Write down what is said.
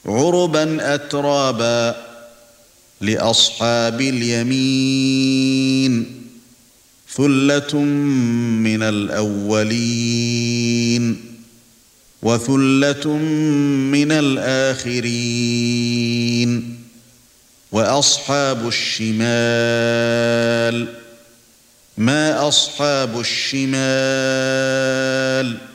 عُرُبًا أَتْرَابًا لِأَصْحَابِ الْيَمِينِ ثُلَّةٌ مِنَ الْأَوَّلِينَ وَثُلَّةٌ مِنَ الْآخِرِينَ وَأَصْحَابُ الشِّمَالِ مَا أَصْحَابُ الشِّمَالِ